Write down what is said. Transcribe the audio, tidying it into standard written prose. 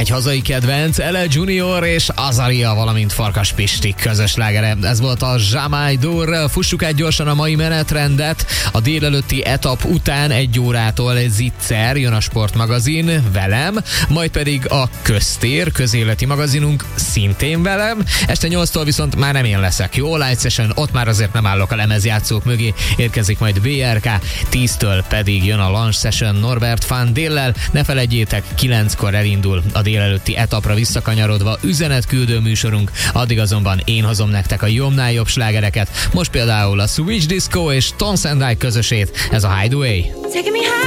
Egy hazai kedvenc, Ele Junior és Azaria, valamint Farkas Pisti közös slágere. Ez volt a Jamais Dur. Fussuk át gyorsan a mai menetrendet. A délelőtti etap után 1 órától Zicser, jön a sportmagazin velem, majd pedig a Köztér, közéleti magazinunk szintén velem. Este 8-tól viszont már nem én leszek. Jó, Light Session, ott már azért nem állok a lemezjátszók mögé, érkezik majd BRK, 10-től pedig jön a Launch Session Norbert van Déllel. Ne felejtjétek, 9-kor elindul a délelőtti etapra visszakanyarodva üzenetküldő műsorunk, addig azonban én hozom nektek a jobbnál jobb slágereket. Most például a Switch Disco és Tones and I közösét, ez a Hideaway.